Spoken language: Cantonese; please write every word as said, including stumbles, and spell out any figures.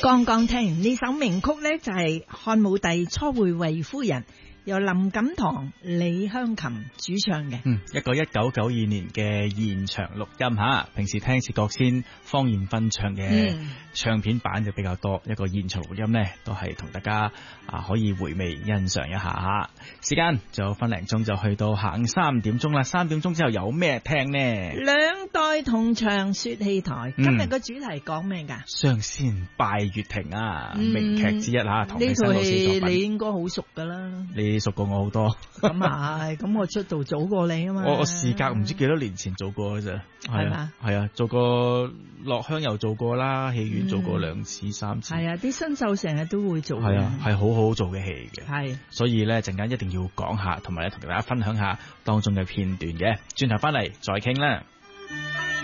剛剛聽完呢首名曲呢，就係漢武帝初會衛夫人，由林錦堂、李香琴主唱嘅。 嗯，一個一九九二年嘅現場錄音吓，平時聽薛覺先、方艷芬唱嘅唱片版就比較多，嗯、一個現場錄音呢，都係同大家啊可以回味欣賞一下吓。時間就分零鐘就去到下午三點鐘啦，三點鐘之後有咩聽呢？ 兩代同場說戲台，今日個主題講咩噶？ 雙仙拜月亭啊，嗯、名劇之一吓，唐滌生老師作品。 呢套戲你應該好熟噶啦。 你熟過我好多， 咁係，咁我出道早過你啊嘛。我我事隔唔知幾多年前做過嘅啫，係啊，係啊，做過落鄉又做過啦，戲院做過兩次、嗯、三次。係啊，啲新秀成日都會做。 係啊，係好好做嘅戲嘅。 係，所以咧陣間一定要講下，同埋咧同大家分享下當中嘅片段嘅。轉頭翻嚟再傾啦。